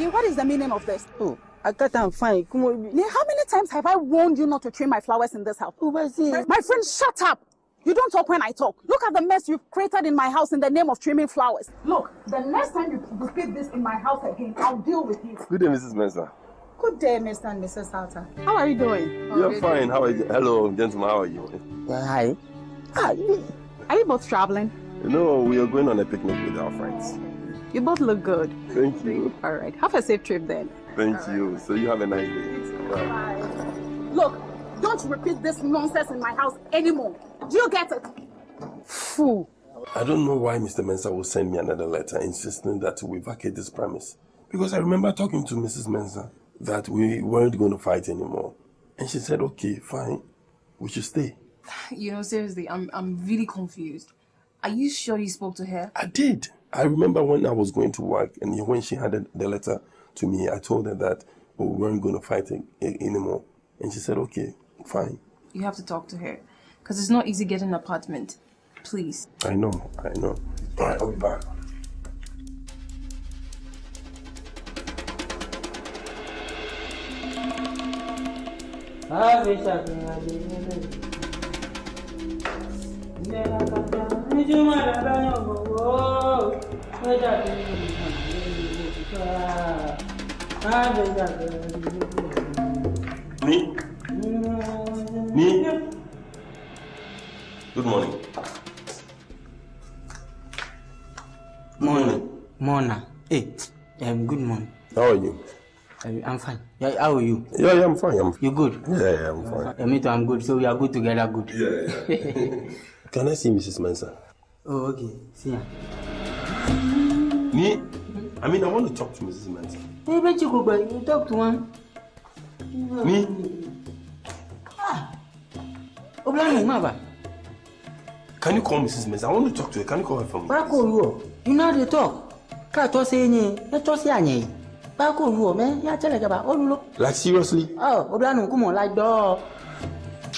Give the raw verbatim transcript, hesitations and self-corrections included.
Lee, what is the meaning of this? Oh, I thought I'm fine. Come on. Lee, how many times have I warned you not to trim my flowers in this house? Oh, but see. My, my friend, shut up. You don't talk when I talk. Look at the mess you've created in my house in the name of trimming flowers. Look, the next time you repeat this in my house again, I'll deal with you. Good day, Missus Mensah. Good day, Mister and Missus Salter. How are you doing? You're okay. Fine. How are you? Hello, gentlemen. How are you? Uh, hi. Are you, are you both traveling? No, we are going on a picnic with our friends. You both look good. Thank you. All right. Have a safe trip then. Thank All you. Right. So you have a nice day. Bye. Bye. Look, don't repeat this nonsense in my house anymore. Do you get it? Fool. I don't know why Mister Mensah will send me another letter insisting that we vacate this premise. Because I remember talking to Missus Mensah that we weren't going to fight anymore. And she said, okay, fine, we should stay. You know, seriously, I'm I'm really confused. Are you sure you spoke to her? I did. I remember when I was going to work and when she handed the letter to me, I told her that we weren't going to fight anymore. And she said, okay, fine. You have to talk to her. Because it's not easy getting an apartment. Please. I know, I know. All right, I'll be back. Me? Me? Good morning. Morning. Morning. Hey, um, good morning. How are you? Uh, I'm fine. Yeah, how are you? Yeah, yeah, I'm fine. I'm You good? Yeah, yeah, I'm fine. Uh, me too, I'm good. So we are good together, good. Yeah, yeah. Can I see Missus Mensah? Oh, okay. See ya. Me? I mean, I want to talk to Missus Mensah. Hey, but you go, but you talk to one. Me? Ah. Oblano, Mava. Can you call Missus Mensah? I want to talk to her. Can you call her for me? Back on you. You know how to talk. Can't talk say any. Let's talk say any. Back on you, man. Yeah, tell me about all look. Like seriously? Oh, Oblano, come on, like dog.